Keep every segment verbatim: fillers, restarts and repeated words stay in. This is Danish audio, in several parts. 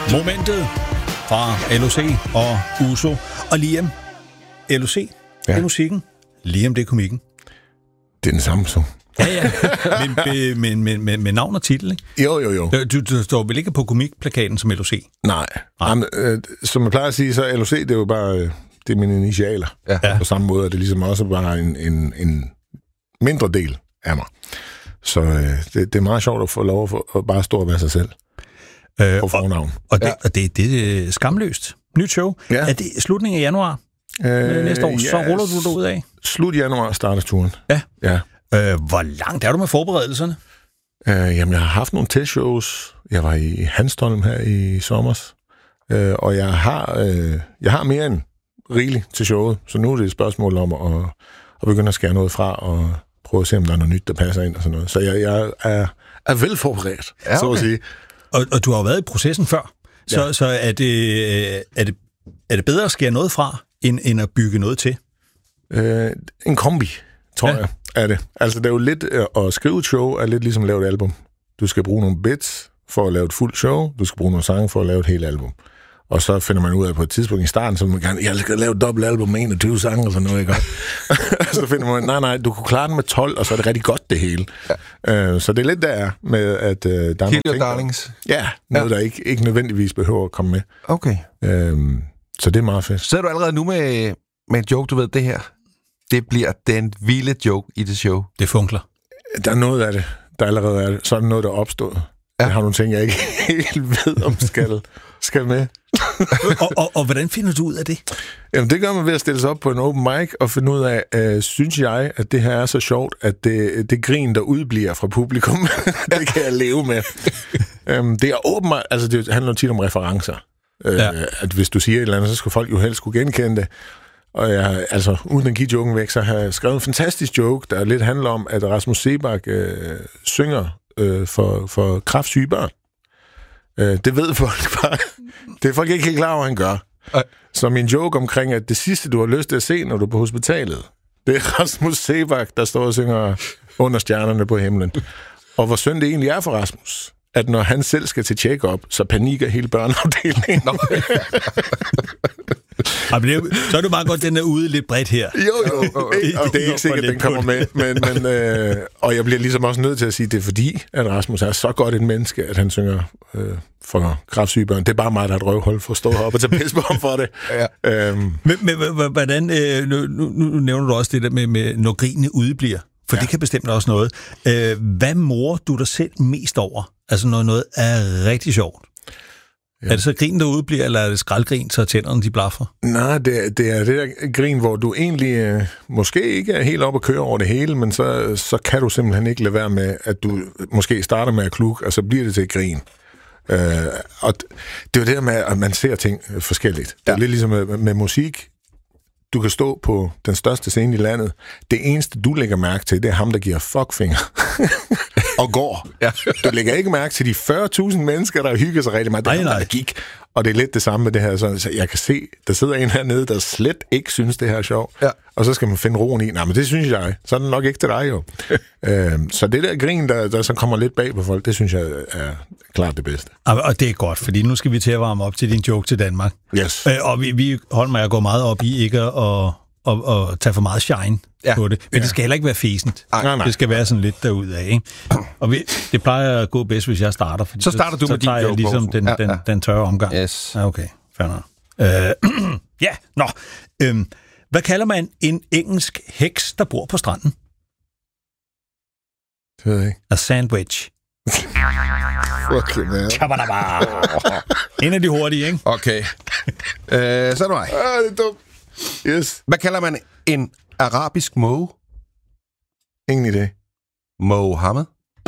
Momentet fra L O C og U S O. Og Liam, L O C, ja. Det er musikken. Liam, det er komikken. Det er den samme så. Ja, ja. Men, men, men, men med navn og titel, ikke? Jo, jo, jo. Du, du står vel ikke på komikplakaten som L O C? Nej. Nej. Jamen, øh, som jeg plejer at sige, så L O C, det er jo bare øh, det er mine initialer. Ja. På samme måde er det ligesom også bare en, en, en mindre del af mig. Så øh, det, det er meget sjovt at få lov at, få, at bare stå og være sig selv. Øh, på fornavn. Og, og, det, ja. og det, det er skamløst. Nyt show. Ja. Er det slutningen af januar øh, næste år? Ja, så ruller du derud af? Slut januar starter turen. Ja. ja. Øh, hvor langt er du med forberedelserne? Øh, jamen, jeg har haft nogle testshows. Jeg var i Hanstholm her i sommers. Øh, og jeg har, øh, jeg har mere end rigeligt til showet. Så nu er det et spørgsmål om at, at begynde at skære noget fra og prøve at se, om der er noget nyt, der passer ind og sådan noget. Så jeg, jeg er, er velforberedt, ja, okay. så at sige. Og, og du har jo været i processen før. Så, ja. så er, det, er, det, er det bedre at skære noget fra, end, end at bygge noget til? Øh, en kombi, tror ja. jeg, er det. Altså, det er jo lidt at skrive et show, er lidt ligesom at lave et album. Du skal bruge nogle bits for at lave et fuldt show, du skal bruge nogle sange for at lave et helt album. Og så finder man ud af på et tidspunkt i starten, så man gerne, jeg skal lave et dobbelt album med enogtyve sange og sådan noget, ikke? Så finder man, nej, nej, du kunne klare den med tolv, og så er det rigtig godt det hele. Ja. Uh, så det er lidt der med, at uh, der er nogle ting, darlings. Ja, noget, ja. der ikke, ikke nødvendigvis behøver at komme med. Okay. Uh, så det er meget fedt. Så er du allerede nu med, med en joke, du ved, det her, det bliver den vilde joke i det show. Det funkler. Der er noget af det, der allerede er det. Så er der noget, der er opstået. Ja. Jeg har nogle ting, jeg ikke helt ved, om skal, skal med. og, og, og hvordan finder du ud af det? Jamen, det gør man ved at stille sig op på en open mic og finde ud af, øh, synes jeg, at det her er så sjovt, at det, det grin, der udbliver fra publikum, det kan jeg leve med. um, det er åben, altså det handler tit om referencer. Uh, ja. At hvis du siger et eller andet, så skal folk jo helst kunne genkende det. Og jeg, altså, uden at give joken væk, så har jeg skrevet en fantastisk joke, der lidt handler om, at Rasmus Seebach øh, synger øh, for, for kræftsyge børn. Øh, det ved folk bare. Det er folk ikke helt klar over, hvad han gør. Ej. Så min joke omkring, at det sidste, du har lyst til at se, når du er på hospitalet, det er Rasmus Seebach, der står og synger Under stjernerne på himlen. Og hvor synd det egentlig er for Rasmus, at når han selv skal til check-up, så panikker hele børneafdelingen. Ja, det er, så er det meget godt, den er ude lidt bredt her. Jo, jo, og det er ikke sikkert, at den kommer med. Men, men, øh, og jeg bliver ligesom også nødt til at sige, at det er fordi, at Rasmus er så godt et menneske, at han synger øh, for kræftsyge børn. Det er bare mig, der har et røvhul for at stå heroppe og tage pis på ham for det. Ja. Øhm. Men, men hvordan, øh, nu, nu nævner du også det der med, med når grinene udebliver, for ja. det kan bestemt også noget. Øh, hvad morer du dig selv mest over? Altså når noget er rigtig sjovt. Ja. Er det så grin, der udbliver, eller er det skraldgrin, så tænderne de blaffer? Nej, det er, det er det der grin, hvor du egentlig øh, måske ikke er helt oppe at køre over det hele, men så, så kan du simpelthen ikke lade være med, at du måske starter med at klukke, og så bliver det til et grin. Øh, og det er jo det der med, at man ser ting forskelligt. Det er ja. lidt ligesom med, med musik. Du kan stå på den største scene i landet. Det eneste, du lægger mærke til, det er ham, der giver fuckfinger og går. Ja. Du lægger ikke mærke til de fyrre tusind mennesker, der hygger sig rigtig meget. Det er ham, der gik. Og det er lidt det samme med det her. Så jeg kan se, der sidder en hernede, der slet ikke synes, det her er sjovt. Ja. Og så skal man finde roen i. Nej, men det synes jeg. Så er det nok ikke til dig, jo. øhm, så det der grin, der, der så kommer lidt bag på folk, det synes jeg er klart det bedste. Og det er godt, fordi nu skal vi til at varme op til din joke til Danmark. Yes. Øh, og vi, vi holder mig at gå meget op i ikke at og, og tage for meget shine ja. på det. Men ja. det skal heller ikke være fæsent. Nej, nej. Det skal være sådan lidt derudad, ikke? Og vi, det plejer at gå bedst, hvis jeg starter. Fordi så starter du så, med så din joke, ligesom den, ja, den, ja. den tørre omgang. Yes. Ja, okay, fair nok. Øh, ja, nå. Øhm, hvad kalder man en engelsk heks, der bor på stranden? Det ved jeg ikke. A sandwich. Okay, man. En af de hurtige, ikke? Okay. Øh, så er det mig. Ah, det er dumt. Yes. Hvad kalder man en arabisk måge? Ingen idé. Mohammed.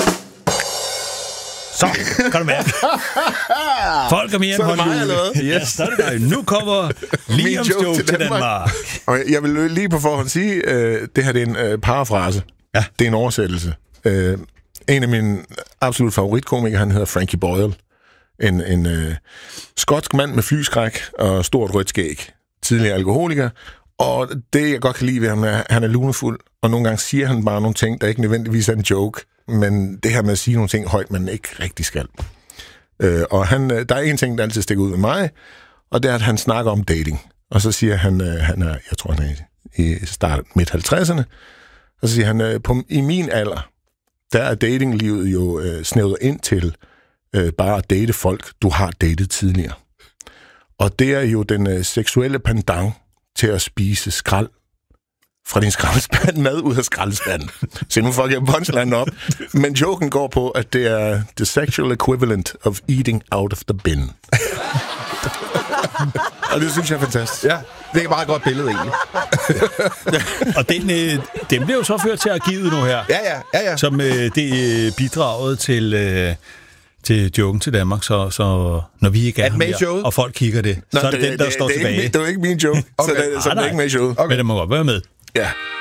Så, kan du mærke. Folk er mere end håndhjul. Yes. Ja, så er det dig. Nu kommer Liams joke, joke til Danmark. Danmark. Og jeg vil lige på forhånd sige, uh, det her det er en uh, parafrase. Ja. Det er en oversættelse. Uh, en af mine absolut favoritkomikere, han hedder Frankie Boyle. En, en uh, skotsk mand med flyskræk og stort rødt skæg. Tidligere alkoholiker. Og det, jeg godt kan lide ved ham, er, at han er lunefuld. Og nogle gange siger han bare nogle ting, der ikke nødvendigvis er en joke. Men det her med at sige nogle ting højt, man ikke rigtig skal. Øh, og han, der er en ting, der altid stikker ud med mig, og det er, at han snakker om dating. Og så siger han, øh, han er, jeg tror, han er i start midt halvtredserne, og så siger han, øh, på, i min alder, der er datinglivet jo øh, snævret ind til øh, bare at date folk, du har datet tidligere. Og det er jo den øh, seksuelle pendant til at spise skrald fra din skraldespand mad ud af skraldespanden. Så nu får jeg punchline op. Men joken går på, at det er the sexual equivalent of eating out of the bin. Og det synes jeg er fantastisk. Ja, det er et meget godt billede egentlig. Og den, øh, den bliver jo så ført til arkivet nu her. Ja, ja, ja, ja. Som øh, det øh, bidraget til... Øh, til joken til Danmark, så, så når vi ikke er, er med her, og folk kigger det, Nå, så er det, det den, der det, står det, tilbage. Det er jo ikke min joke, okay. så, det, så ah, det er ikke med i showet. Okay. Men det må godt være med. Ja.